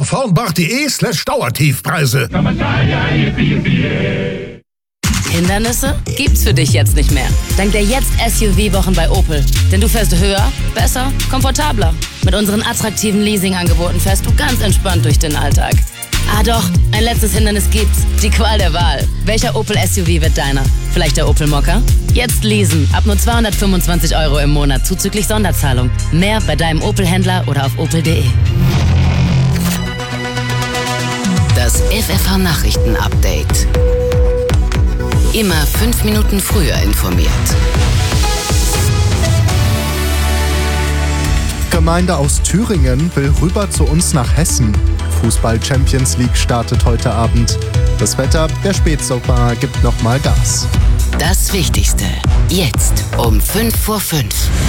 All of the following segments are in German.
auf hornbach.de/Dauertiefpreise. Hindernisse gibt's für dich jetzt nicht mehr. Dank der Jetzt-SUV-Wochen bei Opel. Denn du fährst höher, besser, komfortabler. Mit unseren attraktiven Leasing-Angeboten fährst du ganz entspannt durch den Alltag. Ah doch, ein letztes Hindernis gibt's. Die Qual der Wahl. Welcher Opel-SUV wird deiner? Vielleicht der Opel Mokka? Jetzt leasen. Ab nur 225 € im Monat zuzüglich Sonderzahlung. Mehr bei deinem Opel-Händler oder auf opel.de. Das FFH-Nachrichten-Update. Immer 5 Minuten früher informiert. Gemeinde aus Thüringen will rüber zu uns nach Hessen. Fußball Champions League startet heute Abend. Das Wetter, der Spätsommer gibt nochmal Gas. Das Wichtigste. Jetzt um 5:05.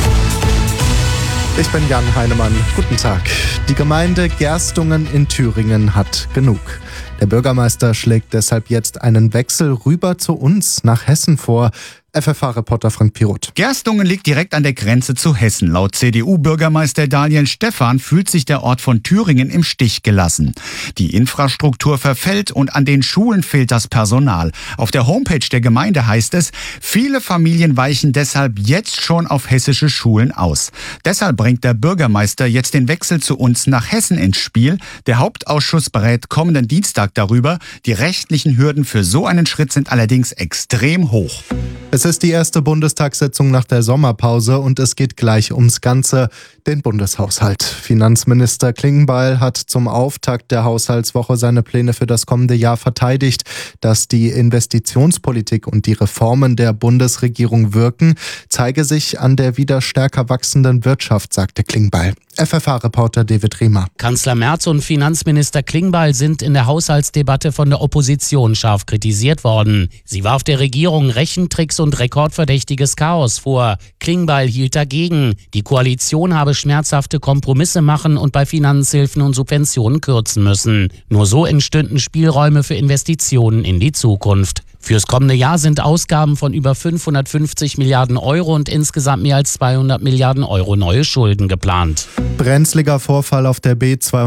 Ich bin Jan Heinemann. Guten Tag. Die Gemeinde Gerstungen in Thüringen hat genug. Der Bürgermeister schlägt deshalb jetzt einen Wechsel rüber zu uns nach Hessen vor. FFH-Reporter Frank Piroth. Gerstungen liegt direkt an der Grenze zu Hessen. Laut CDU-Bürgermeister Daniel Stephan fühlt sich der Ort von Thüringen im Stich gelassen. Die Infrastruktur verfällt und an den Schulen fehlt das Personal. Auf der Homepage der Gemeinde heißt es, viele Familien weichen deshalb jetzt schon auf hessische Schulen aus. Deshalb bringt der Bürgermeister jetzt den Wechsel zu uns nach Hessen ins Spiel. Der Hauptausschuss berät kommenden Dienstag darüber. Die rechtlichen Hürden für so einen Schritt sind allerdings extrem hoch. Es ist die erste Bundestagssitzung nach der Sommerpause und es geht gleich ums Ganze, den Bundeshaushalt. Finanzminister Klingbeil hat zum Auftakt der Haushaltswoche seine Pläne für das kommende Jahr verteidigt. Dass die Investitionspolitik und die Reformen der Bundesregierung wirken, zeige sich an der wieder stärker wachsenden Wirtschaft, sagte Klingbeil. FFH-Reporter David Riemer. Kanzler Merz und Finanzminister Klingbeil sind in der Haushaltsdebatte von der Opposition scharf kritisiert worden. Sie warf der Regierung Rechentricks und rekordverdächtiges Chaos vor. Klingbeil hielt dagegen. Die Koalition habe schmerzhafte Kompromisse machen und bei Finanzhilfen und Subventionen kürzen müssen. Nur so entstünden Spielräume für Investitionen in die Zukunft. Fürs kommende Jahr sind Ausgaben von über 550 Milliarden Euro und insgesamt mehr als 200 Milliarden Euro neue Schulden geplant. Brenzliger Vorfall auf der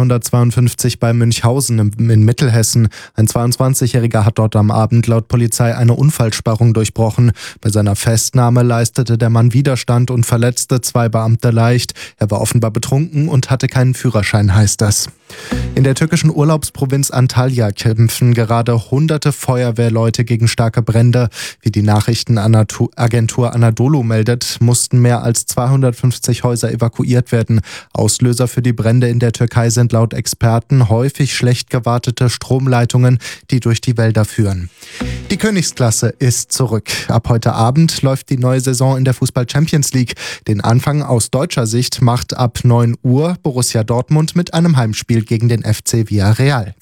B252 bei Münchhausen in Mittelhessen. Ein 22-Jähriger hat dort am Abend laut Polizei eine Unfallsperrung durchbrochen. Bei seiner Festnahme leistete der Mann Widerstand und verletzte 2 Beamte leicht. Er war offenbar betrunken und hatte keinen Führerschein, heißt das. In der türkischen Urlaubsprovinz Antalya kämpfen gerade hunderte Feuerwehrleute gegen starke Brände. Wie die Nachrichtenagentur Anadolu meldet, mussten mehr als 250 Häuser evakuiert werden. Auslöser für die Brände in der Türkei sind laut Experten häufig schlecht gewartete Stromleitungen, die durch die Wälder führen. Die Königsklasse ist zurück. Ab heute Abend läuft die neue Saison in der Fußball Champions League. Den Anfang aus deutscher Sicht macht ab 9 Uhr Borussia Dortmund mit einem Heimspiel gegen den FC Villarreal.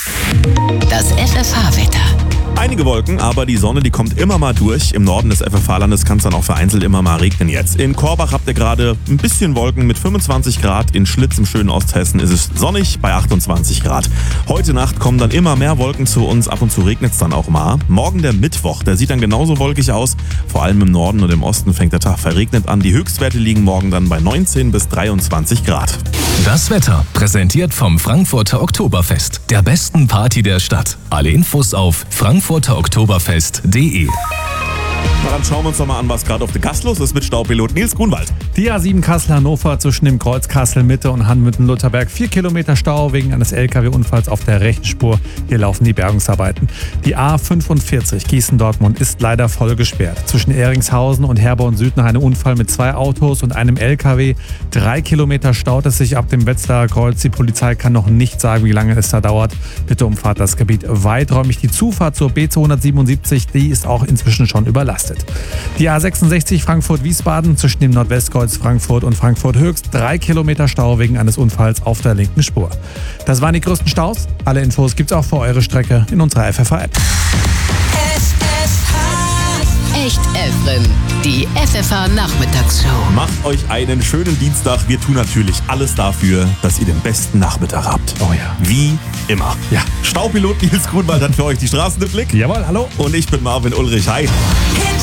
Das FFH-Wetter. Einige Wolken, aber die Sonne, die kommt immer mal durch. Im Norden des FFH-Landes kann es dann auch vereinzelt immer mal regnen jetzt. In Korbach habt ihr gerade ein bisschen Wolken mit 25 Grad. In Schlitz im schönen Osthessen ist es sonnig bei 28 Grad. Heute Nacht kommen dann immer mehr Wolken zu uns. Ab und zu regnet es dann auch mal. Morgen der Mittwoch, der sieht dann genauso wolkig aus. Vor allem im Norden und im Osten fängt der Tag verregnet an. Die Höchstwerte liegen morgen dann bei 19 bis 23 Grad. Das Wetter präsentiert vom Frankfurter Oktoberfest, der besten Party der Stadt. Alle Infos auf frankfurteroktoberfest.de. Na, dann schauen wir uns doch mal an, was gerade auf der Gas los ist mit Staupilot Nils Grunwald. Die A7 Kassel-Hannover zwischen dem Kreuz Kassel-Mitte und Hanmüthen-Lutherberg. 4 Kilometer Stau wegen eines LKW-Unfalls auf der rechten Spur. Hier laufen die Bergungsarbeiten. Die A45 Gießen-Dortmund ist leider voll gesperrt. Zwischen Ehringshausen und Herborn-Süden ein Unfall mit 2 Autos und einem LKW. 3 Kilometer staut es sich ab dem Wetzlarer Kreuz. Die Polizei kann noch nicht sagen, wie lange es da dauert. Bitte umfahrt das Gebiet weiträumig. Die Zufahrt zur B277, die ist auch inzwischen schon überlastet. Die A66 Frankfurt-Wiesbaden zwischen dem Nordwestkreuz Frankfurt und Frankfurt-Höchst. 3 Kilometer Stau wegen eines Unfalls auf der linken Spur. Das waren die größten Staus. Alle Infos gibt's auch für eure Strecke in unserer FFH-App. Echt Efren, die FFH-Nachmittagsshow. Macht euch einen schönen Dienstag. Wir tun natürlich alles dafür, dass ihr den besten Nachmittag habt. Oh ja. Wie immer. Ja. Staupilot Nils Grunwald hat für euch die Straßen im Blick. Jawohl, hallo. Und ich bin Marvin Ulrich. Hi.